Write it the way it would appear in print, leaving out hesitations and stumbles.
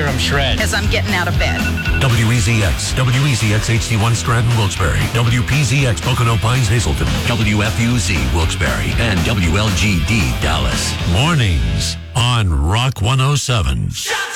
hear them shred. as I'm getting out of bed. WEZX HD1 Scranton, Wilkes-Barre, WPZX Pocono Pines, Hazleton, WFUZ Wilkes-Barre, and WLGD Dallas. Mornings on Rock 107.